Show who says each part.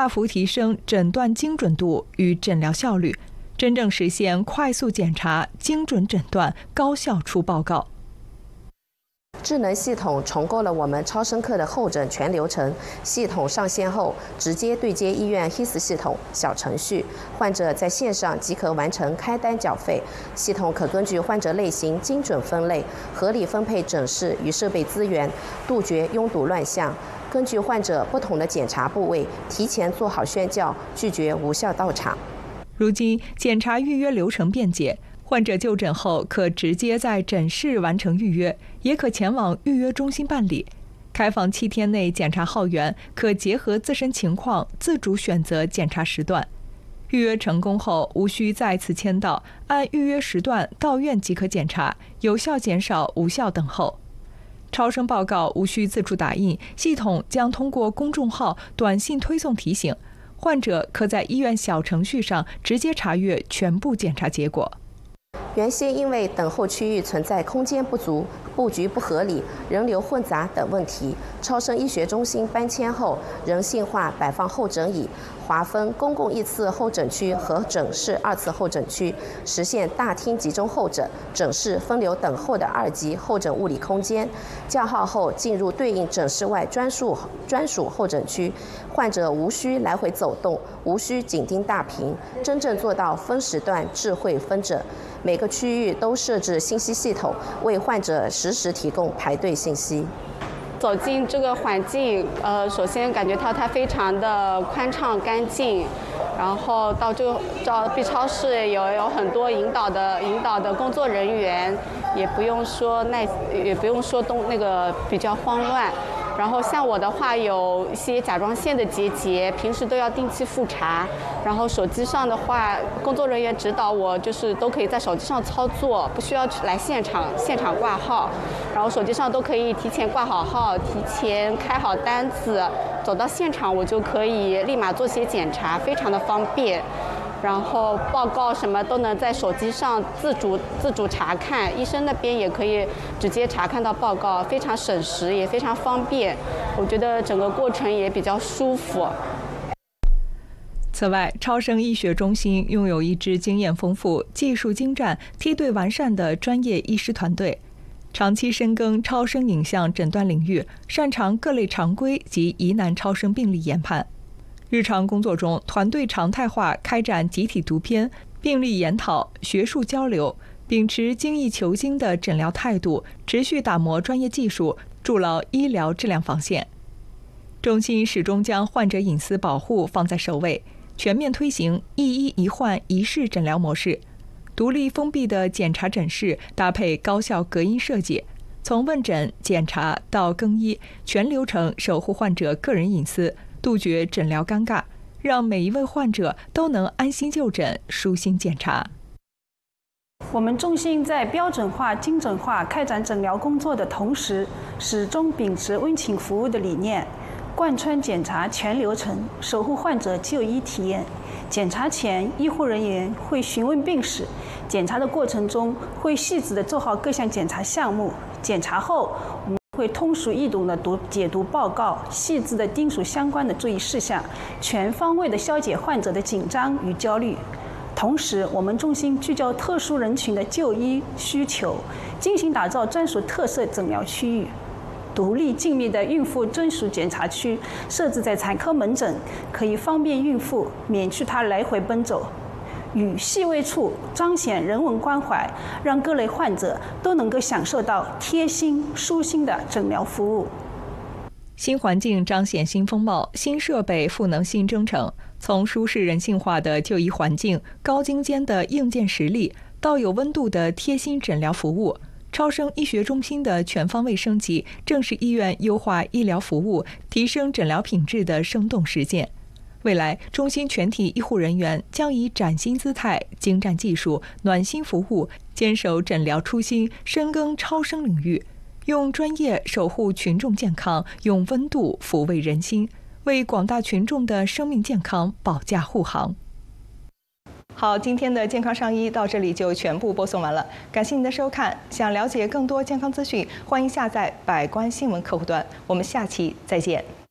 Speaker 1: 大幅提升诊断精准度与诊疗效率，真正实现快速检查、精准诊断、高效出报告。
Speaker 2: 智能系统重构了我们超声科的候诊全流程。系统上线后，直接对接医院 HIS 系统小程序，患者在线上即可完成开单缴费。系统可根据患者类型精准分类，合理分配诊室与设备资源，杜绝拥堵乱象。根据患者不同的检查部位，提前做好宣教，拒绝无效到场。
Speaker 1: 如今，检查预约流程便捷。患者就诊后可直接在诊室完成预约，也可前往预约中心办理。开放7天内检查号源，可结合自身情况自主选择检查时段。预约成功后，无需再次签到，按预约时段到院即可检查，有效减少无效等候。超声报告无需自助打印，系统将通过公众号、短信推送提醒，患者可在医院小程序上直接查阅全部检查结果。
Speaker 2: 原先因为等候区域存在空间不足、布局不合理、人流混杂等问题，超声医学中心搬迁后，人性化摆放候诊椅，划分公共1次候诊区和诊室2次候诊区，实现大厅集中候诊、诊室分流等候的2级候诊物理空间。叫号后进入对应诊室外专属候诊区，患者无需来回走动，无需紧盯大屏，真正做到分时段智慧分诊。每个区域都设置信息系统，为患者实时提供排队信息。
Speaker 3: 走进这个环境，首先感觉到它非常的宽敞干净，然后到B超室也有很多引导的工作人员，也不用说那个比较慌乱。然后像我的话，有一些甲状腺的结节，平时都要定期复查。然后手机上的话，工作人员指导我，就是都可以在手机上操作，不需要来现场挂号。然后手机上都可以提前挂好号，提前开好单子，走到现场我就可以立马做些检查，非常的方便。然后报告什么都能在手机上自主查看，医生那边也可以直接查看到报告，非常省时也非常方便。我觉得整个过程也比较舒服。
Speaker 1: 此外，超声医学中心拥有一支经验丰富、技术精湛、梯队完善的专业医师团队，长期深耕超声影像诊断领域，擅长各类常规及疑难超声病例研判。日常工作中，团队常态化开展集体读片、病例研讨、学术交流，秉持精益求精的诊疗态度，持续打磨专业技术，筑牢医疗质量防线。中心始终将患者隐私保护放在首位，全面推行一医一患一室诊疗模式，独立封闭的检查诊室搭配高效隔音设计，从问诊、检查到更衣，全流程守护患者个人隐私，杜绝诊疗尴尬，让每一位患者都能安心就诊、舒心检查。
Speaker 4: 我们中心在标准化、精准化开展诊疗工作的同时，始终秉持温情服务的理念，贯穿检查全流程，守护患者就医体验。检查前，医护人员会询问病史；检查的过程中，会细致地做好各项检查项目；检查后，我们会通俗易懂地解读报告，细致地叮嘱相关的注意事项，全方位地消解患者的紧张与焦虑。同时，我们中心聚焦特殊人群的就医需求，精心打造专属特色诊疗区域。独立静谧的孕妇专属检查区设置在产科门诊，可以方便孕妇免去她来回奔走。与细微处彰显人文关怀，让各类患者都能够享受到贴心舒心的诊疗服务。
Speaker 1: 新环境彰显新风貌，新设备赋能新征程。从舒适人性化的就医环境、高精尖的硬件实力，到有温度的贴心诊疗服务，超声医学中心的全方位升级，正是医院优化医疗服务、提升诊疗品质的生动实践。未来，中心全体医护人员将以崭新姿态、精湛技术、暖心服务，坚守诊疗初心，深耕超声领域，用专业守护群众健康，用温度抚慰人心，为广大群众的生命健康保驾护航。好，今天的健康上医到这里就全部播送完了，感谢您的收看。想了解更多健康资讯，欢迎下载百官新闻客户端。我们下期再见。